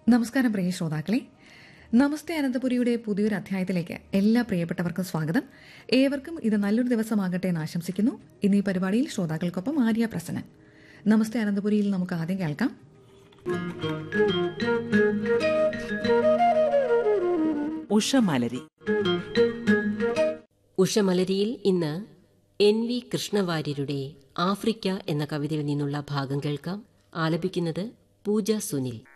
നമസ്കാരം പ്രിയ ശ്രോതാക്കളെ. നമസ്തേ അനന്തപുരിയുടെ പുതിയൊരു അധ്യായത്തിലേക്ക് എല്ലാ പ്രിയപ്പെട്ടവർക്കും സ്വാഗതം. ഏവർക്കും ഇത് നല്ലൊരു ദിവസമാകട്ടെ എന്ന് ആശംസിക്കുന്നു. ഇന്ന് ഈ പരിപാടിയിൽ ശ്രോതാക്കൾക്കൊപ്പം ആര്യ പ്രസന്നൻ. നമസ്തേ അനന്തപുരിയിൽ നമുക്ക് ആദ്യം കേൾക്കാം. ഉഷമലരി. ഉഷമലരിയിൽ ഇന്ന് NV കൃഷ്ണവാര്യരുടെ ആഫ്രിക്ക എന്ന കവിതയിൽ നിന്നുള്ള ഭാഗം കേൾക്കാം. ആലപിക്കുന്നത് പൂജ സുനിൽ.